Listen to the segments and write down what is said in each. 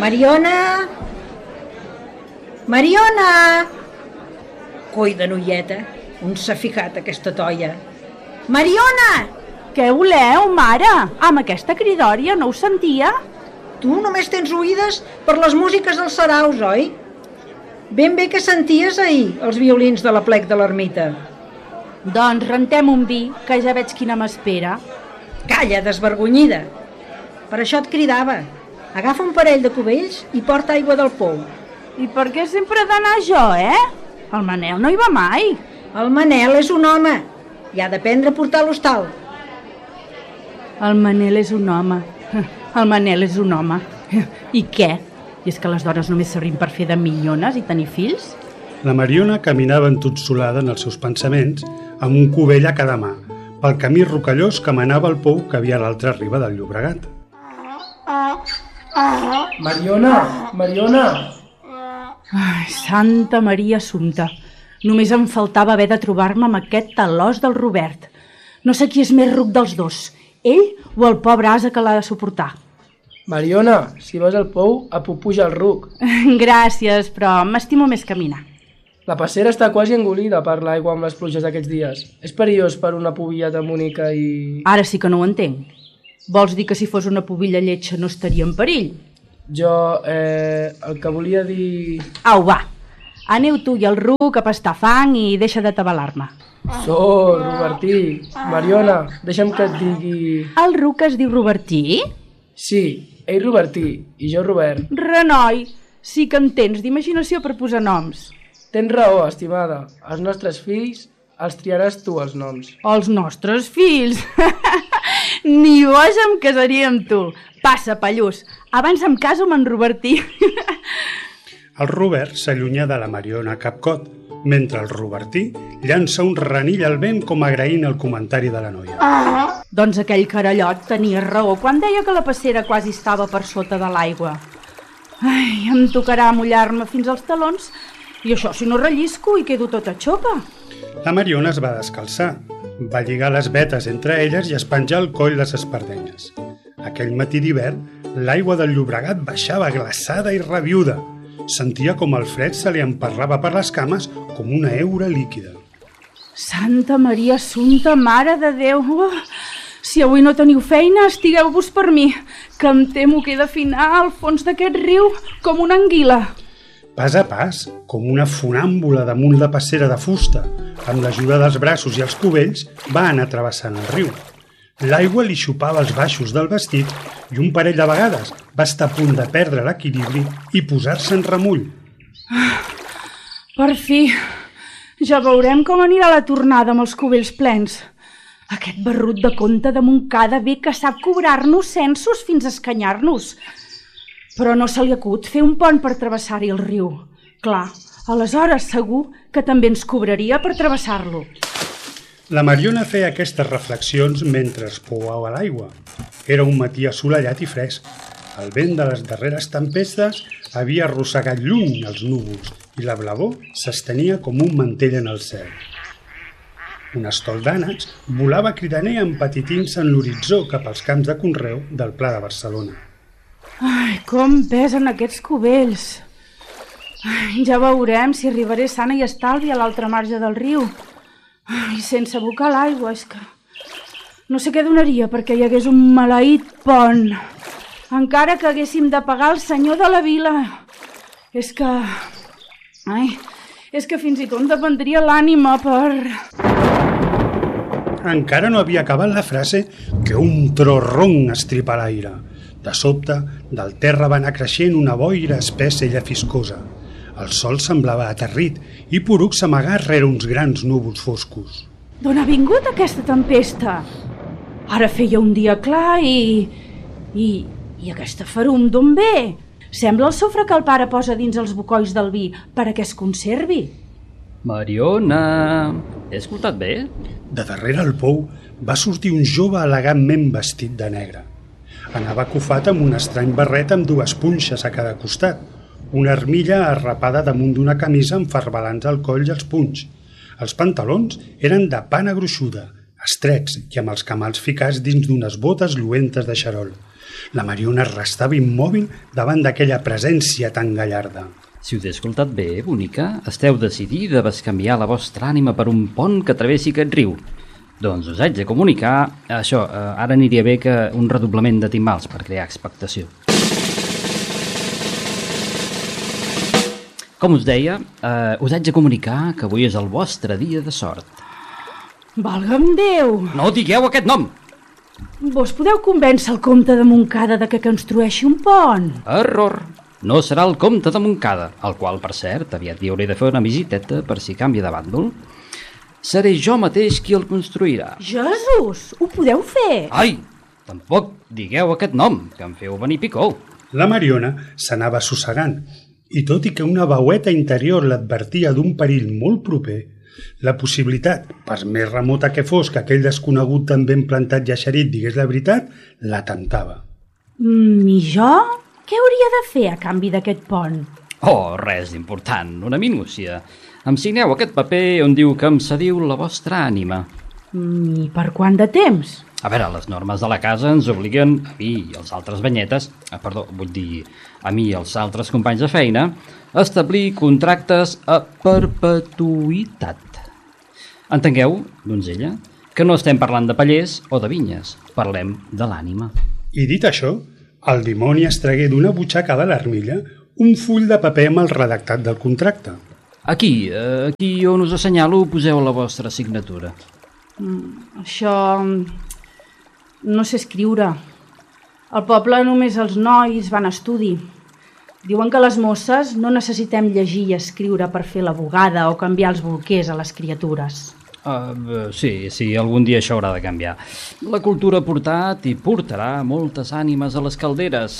Mariona! Mariona! Coi de noieta, on s'ha ficat aquesta toia? Mariona! Què voleu, mare? Amb aquesta cridòria no ho sentia? Tu només tens oïdes per les músiques dels saraus, oi? Ben bé que senties ahir els violins de la plec de l'ermita. Doncs rentem un vi, que ja veig quina m'espera. Calla, desvergonyida. Per això et cridava. Agafa un parell de cubells i porta aigua del pou. I per què sempre he d'anar jo, El Manel no hi va mai. El Manel és un home i ha d'aprendre a portar l'hostal. El Manel és un home. El Manel és un home. I què? I és que les dones només servim per fer de minyones i tenir fills? La Mariona caminava entotsolada en els seus pensaments amb un cubell a cada mà, pel camí rocallós que manava al pou que havia a l'altra riba del Llobregat. Mariona! Ai, Santa Maria Assumpta. Només em faltava haver de trobar-me amb aquest talòs del Robert. No sé qui és més ruc dels dos, ell o el pobre ase que l'ha de suportar. Mariona, si vas al pou, apupuja el ruc. Gràcies, però m'estimo més caminar. La passera està quasi engolida per l'aigua amb les pluges d'aquests dies. És perillós per una pubilla tan bonica i... Ara sí que no ho entenc. Vols dir que si fos una pubilla lletja no estaria en perill? Jo, el que volia dir... Au, va. Aneu tu i el ruc a pastar fang i deixa de tabalar-me. Robertí. Mariona, deixa'm que et digui... El ruc es diu Robertí? Sí, ell Robertí i jo Robert. Renoi, sí que en tens d'imaginació per posar noms. Tens raó, estimada. Els nostres fills els triaràs tu, els noms. Els nostres fills? Ni boja em casaria amb tu. Passa, pallús. Abans em caso amb en Robertí. El Robert s'allunya de la Mariona a capcot, mentre el Robertí llança un renill al vent com agraint el comentari de la noia. Doncs aquell carallot tenia raó quan deia que la passera quasi estava per sota de l'aigua. Ai, em tocarà mullar-me fins als talons i això si no rellisco i quedo tota xopa. La Mariona es va descalçar, va lligar les vetes entre elles i es penjà al coll les espardenyes. Aquell matí d'hivern, l'aigua del Llobregat baixava glaçada i rabiuda. Sentia com el fred se li emparrava per les cames com una heura líquida. Santa Maria Assumpta, Mare de Déu! Si avui no teniu feina, estigueu-vos per mi, que em temo que he de finar al fons d'aquest riu com una anguila. Pas a pas, com una funàmbula damunt la passera de fusta, amb l'ajuda dels braços i els cubells, va anar travessant el riu. L'aigua li xupava els baixos del vestit i un parell de vegades va estar a punt de perdre l'equilibri i posar-se en remull. Per fi, ja veurem com anirà la tornada amb els cubells plens. Aquest barrut de conte de Montcada ve que sap cobrar-nos censos fins a escanyar-nos. Però no se li acut fer un pont per travessar-hi el riu. Clar, aleshores segur que també ens cobraria per travessar-lo. La Mariona feia aquestes reflexions mentre es pouava a l'aigua. Era un matí assolellat i fresc. El vent de les darreres tempestes havia arrossegat lluny els núvols i la blavor s'estenia com un mantell en el cel. Un estol d'ànecs volava cridaner empetitint-se en l'horitzó cap als camps de conreu del Pla de Barcelona. Ai, com pesen aquests cubells. Ai, ja veurem si arribaré sana i estalvi a l'altra marge del riu. Ai, sense abocar l'aigua, és que... No sé què donaria perquè hi hagués un maleït pont. Encara que haguéssim de pagar el senyor de la vila. És que... Ai, és que fins i tot em dependria l'ànima per... Encara no havia acabat la frase que un tro ronc estripa l'aire. De sobte, del terra va anar creixent una boira espessa i llafiscosa. El sol semblava aterrit i Poruc s'amagà rere uns grans núvols foscos. D'on ha vingut aquesta tempesta? Ara feia un dia clar i aquesta ferum d'on ve? Sembla el sofre que el pare posa dins els bocois del vi perquè es conservi. Mariona, he escoltat bé? De darrere el pou va sortir un jove elegantment vestit de negre. Anava cofat amb un estrany barret amb dues punxes a cada costat, una armilla arrapada damunt d'una camisa amb farbalans al coll i als punys. Els pantalons eren de pana gruixuda, estrets i amb els camals ficats dins d'unes botes lluentes de xarol. La Mariona restava immòbil davant d'aquella presència tan gallarda. Si us he escoltat bé, bonica, esteu decidida a bescanviar la vostra ànima per un pont que travessi aquest riu. Doncs us haig de comunicar això. Ara aniria bé que un redoblament de timbals per crear expectació. Com us deia, us haig de comunicar que avui és el vostre dia de sort. Valga'm Déu! No digueu aquest nom! Vos podeu convèncer el comte de Montcada de que construeixi un pont? Error! No serà el comte de Montcada, el qual, per cert, aviat hi hauré de fer una visiteta per si canvia de bàndol. Seré jo mateix qui el construirà. Jesús, ho podeu fer? Ai, tampoc digueu aquest nom, que em feu venir picó. La Mariona s'anava assossegant, i tot i que una veueta interior l'advertia d'un perill molt proper, la possibilitat, per més remota que fos que aquell desconegut tan ben plantat i eixerit digués la veritat, la temptava. I jo? Què hauria de fer a canvi d'aquest pont? Oh, res important, una minúcia. Em signeu aquest paper on diu que em cediu la vostra ànima. I per quant de temps? A veure, les normes de la casa ens obliguen, a mi i els altres banyetes, a mi i els altres companys de feina, a establir contractes a perpetuïtat. Entengueu, donzella, que no estem parlant de pallers o de vinyes, parlem de l'ànima. I dit això, el dimoni es tragué d'una butxaca de l'armilla un full de paper amb el redactat del contracte. Aquí on us assenyalo poseu la vostra signatura. Això... no sé escriure. Al poble només els nois van a estudi. Diuen que les mosses no necessitem llegir i escriure per fer la bugada o canviar els bolquers a les criatures. Sí, algun dia això haurà de canviar. La cultura ha portat i portarà moltes ànimes a les calderes.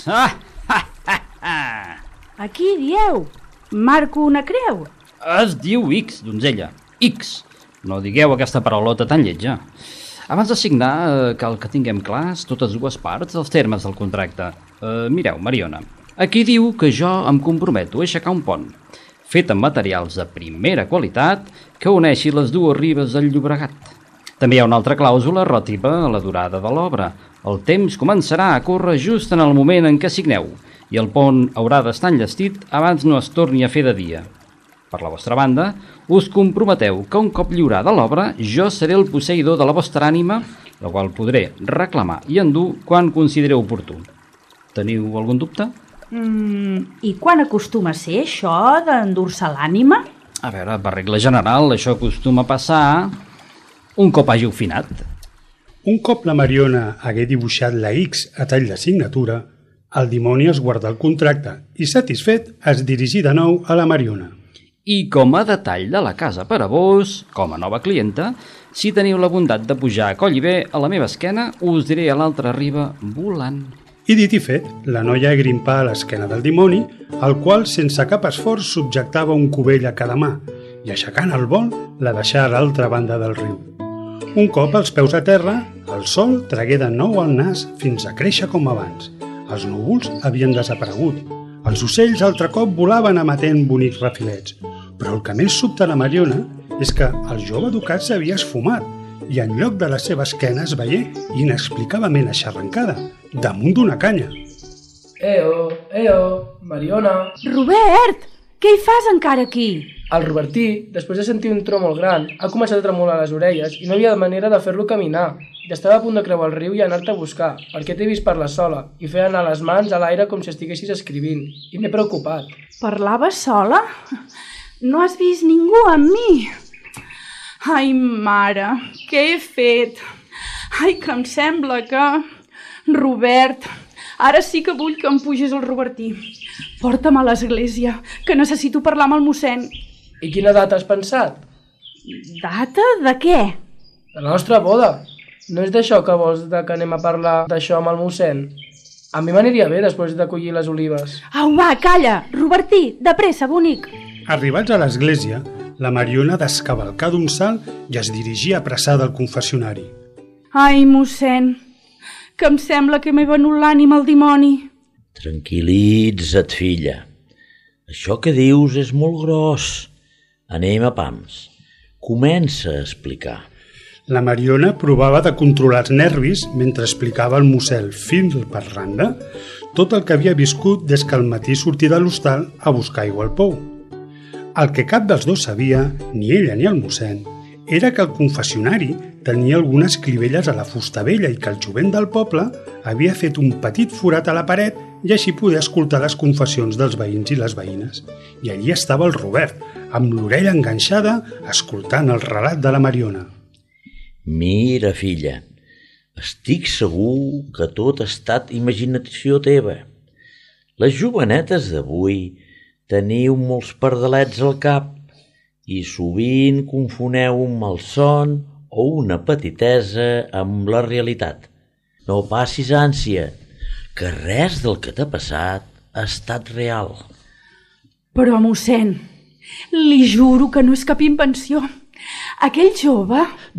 Aquí dieu, marco una creu. Es diu X, donzella, X. No digueu aquesta paraulota tan lletja. Abans de signar, cal que tinguem clars totes dues parts dels termes del contracte. Mireu, Mariona, aquí diu que jo em comprometo a aixecar un pont, fet amb materials de primera qualitat que uneixi les dues ribes del Llobregat. També hi ha una altra clàusula relativa a la durada de l'obra. El temps començarà a córrer just en el moment en què signeu i el pont haurà d'estar enllestit abans no es torni a fer de dia. Per la vostra banda, us comprometeu que un cop lliurada l'obra jo seré el posseïdor de la vostra ànima, la qual podré reclamar i endur quan considereu oportú. Teniu algun dubte? I quan acostuma a ser això d'endur-se l'ànima? A veure, per regla general, això acostuma a passar un cop hàgiu finat. Un cop la Mariona hagué dibuixat la X a tall de signatura, el dimoni es guardà el contracte i, satisfet, es dirigí de nou a la Mariona. I com a detall de la casa per a vos, com a nova clienta, si teniu la bondat de pujar a Collibè a la meva esquena, us diré a l'altra riba volant. I dit i fet, la noia agrimpà a l'esquena del dimoni, el qual sense cap esforç subjectava un cubell a cada mà i, aixecant el vol, la deixà a l'altra banda del riu. Un cop als peus a terra, el sol tragué de nou el nas fins a créixer com abans. Els núvols havien desaparegut. Els ocells altre cop volaven emetent bonics refilets. Però el que més sobta la Mariona és que el jove educat s'havia esfumat i en lloc de la seva esquena es veié inexplicablement aixarrancada, damunt d'una canya. Mariona. Robert, què hi fas encara aquí? El Robertí, després de sentir un tro molt gran, ha començat a tremolar les orelles i no hi havia manera de fer-lo caminar. Ja estava a punt de creuar el riu i anar-te a buscar, perquè t'he vist parlar sola i fer anar les mans a l'aire com si estiguessis escrivint. I m'he preocupat. Parlava sola? No has vist ningú amb mi? Ai, mare, què he fet? Ai, que em sembla que... Robert, ara sí que vull que em puges el Robertí. Porta'm a l'església, que necessito parlar amb el mossèn. I quina data has pensat? Data de què? De la nostra boda. No és d'això que vols que anem a parlar d'això amb el mossèn? A mi m'aniria bé després de collir les olives. Au, va, calla! Robertí, de pressa, bonic! Arribats a l'església, la Mariona descavalcà d'un salt i es dirigia apressada al confessionari. Ai, mossèn, que em sembla que m'he venut l'ànima al dimoni. Tranquil·litza't, filla. Això que dius és molt gros. Anem a pams. Comença a explicar. La Mariona provava de controlar els nervis mentre explicava al mossèn fil per randa tot el que havia viscut des que al matí sortia de l'hostal a buscar aigua al pou. El que cap dels dos sabia, ni ella ni el mossèn, era que el confessionari tenia algunes clivelles a la fusta vella i que el jovent del poble havia fet un petit forat a la paret i així poder escoltar les confessions dels veïns i les veïnes. I allí estava el Robert, amb l'orella enganxada, escoltant el relat de la Mariona. Mira, filla, estic segur que tot ha estat imaginació teva. Les jovenetes d'avui teniu molts pardalets al cap i sovint confoneu un malson o una petitesa amb la realitat. No passis ànsia, que res del que t'ha passat ha estat real. Però, mossèn, li juro que no és cap invenció. Aquell jove...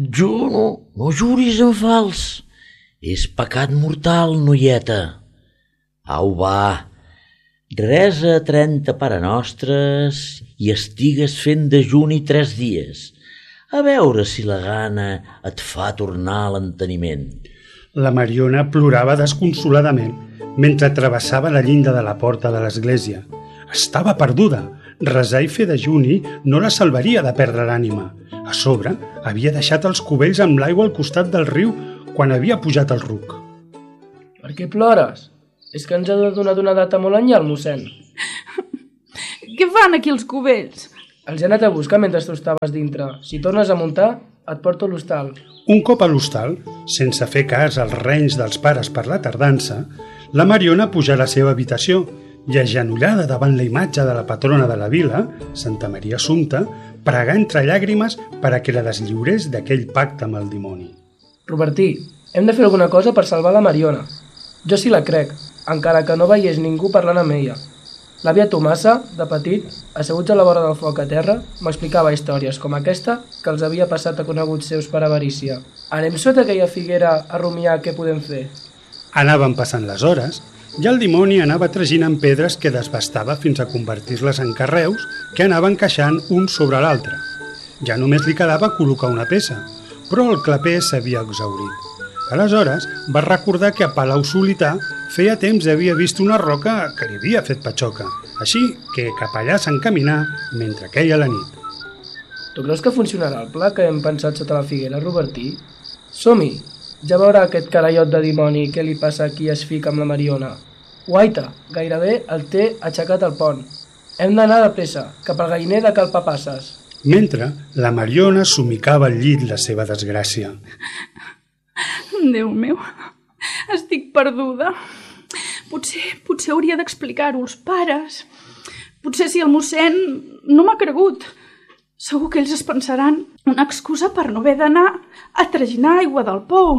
No juris en fals. És pecat mortal, noieta. Au, va, resa 30 parenostres i estigues fent dejuni 3 dies. A veure si la gana et fa tornar a l'enteniment. La Mariona plorava desconsoladament mentre travessava la llinda de la porta de l'església. Estava perduda. Resar i fer dejuni no la salvaria de perdre l'ànima. A sobre, havia deixat els cubells amb l'aigua al costat del riu quan havia pujat el ruc. Per què plores? És que ens ha donat una data molt enllà, el mossèn. Què fan aquí els cubells? Els he anat a buscar mentre tu estaves dintre. Si tornes a muntar, et porto a l'hostal. Un cop a l'hostal, sense fer cas als renys dels pares per la tardança, la Mariona puja a la seva habitació i, agenollada davant la imatge de la patrona de la vila, Santa Maria Assumpta, pregà entre llàgrimes per a que la deslliurés d'aquell pacte amb el dimoni. Robertí, hem de fer alguna cosa per salvar la Mariona. Jo sí la crec, encara que no veiés ningú parlant amb ella. L'àvia Tomassa, de petit, asseguts a la vora del foc a terra, m'explicava històries com aquesta que els havia passat a coneguts seus per avarícia. Anem sota aquella figuera a rumiar què podem fer. Anaven passant les hores i el dimoni anava traginant pedres que desbastava fins a convertir-les en carreus que anaven encaixant un sobre l'altre. Ja només li quedava col·locar una peça, però el claper s'havia exhaurit. Aleshores va recordar que a Palau Solità feia temps havia vist una roca que li havia fet patxoca, així que cap allà s'encaminà mentre queia la nit. Tu creus que funcionarà el pla que hem pensat sota la figuera, Robertí? Som-hi! Ja veurà aquest carallot de dimoni què li passa a qui es fica amb la Mariona. Guaita, gairebé el té aixecat al pont. Hem d'anar de pressa, cap al galliner de Cal Papasses. Mentre la Mariona somicava al llit la seva desgràcia. Déu meu, estic perduda. Potser hauria d'explicar-ho als pares. Potser si el mossèn no m'ha cregut. Segur que ells es pensaran una excusa per no haver d'anar a traginar aigua del pou.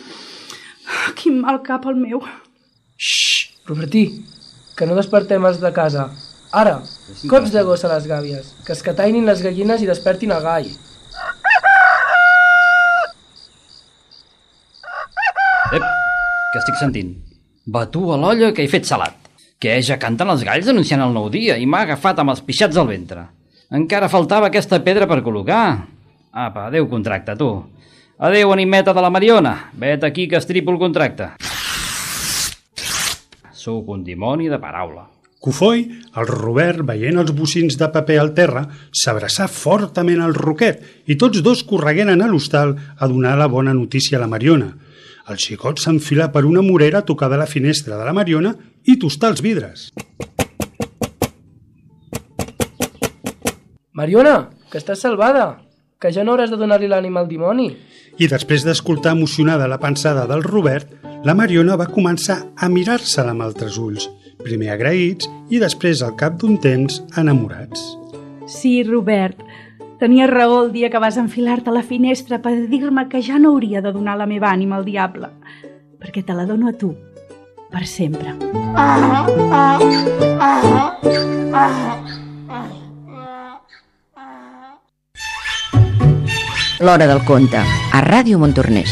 Quin mal cap el meu. Xxxt, Robertí, que no despertem els de casa. Ara, cops de gos a les gàbies, que es catainin les gallines i despertin el gall. Què estic sentint? Batu a l'olla que he fet salat. Que ja canten els galls anunciant el nou dia i m'ha agafat amb els pixats al ventre. Encara faltava aquesta pedra per col·locar. Apa, adéu contracte, tu. Adéu, animeta de la Mariona. Vet aquí que estripo el contracte. Sóc un dimoni de paraula. Cofoi, el Robert, veient els bocins de paper al terra, s'abraçà fortament al Roquet i tots dos corregueren a l'hostal a donar la bona notícia a la Mariona. El xicot s'enfilà per una morera a tocar de la finestra de la Mariona i tostar els vidres. Mariona, que estàs salvada, que ja no hauràs de donar-li l'ànima al dimoni. I després d'escoltar emocionada la pensada del Robert, la Mariona va començar a mirar-se-la amb altres ulls, primer agraïts i després, al cap d'un temps, enamorats. Sí, Robert, tenies raó el dia que vas enfilar-te a la finestra per dir-me que ja no hauria de donar la meva ànima al diable, perquè te la dono a tu, per sempre. L'Hora del Conte, a Ràdio Montornès.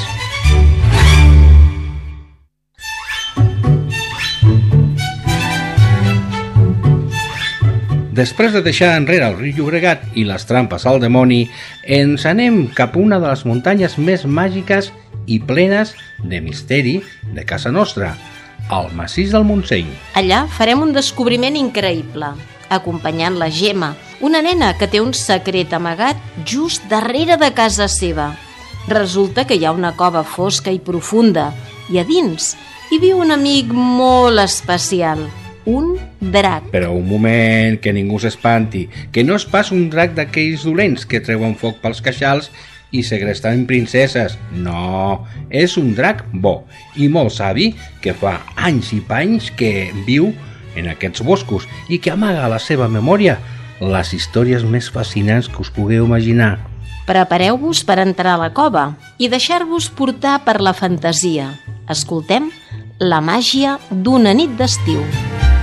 Després de deixar enrere el riu Llobregat i les trampes al dimoni, ens anem cap a una de les muntanyes més màgiques i plenes de misteri de casa nostra, el massís del Montseny. Allà farem un descobriment increïble, acompanyant la Gemma, una nena que té un secret amagat just darrere de casa seva. Resulta que hi ha una cova fosca i profunda, i a dins hi viu un amic molt especial, un drac. Però un moment, que ningú s'espanti, que no és pas un drac d'aquells dolents que treuen foc pels queixals i segresten princeses. No, és un drac bo i molt savi que fa anys i panys que viu en aquests boscos i que amaga a la seva memòria les històries més fascinants que us pugueu imaginar. Prepareu-vos per entrar a la cova i deixar-vos portar per la fantasia. Escoltem La màgia d'una nit d'estiu.